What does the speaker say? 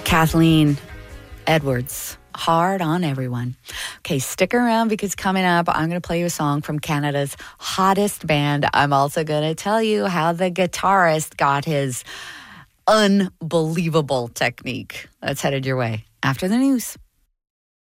Kathleen Edwards, Hard on Everyone. Okay, stick around because coming up, I'm going to play you a song from Canada's hottest band. I'm also going to tell you how the guitarist got his unbelievable technique. That's headed your way after the news.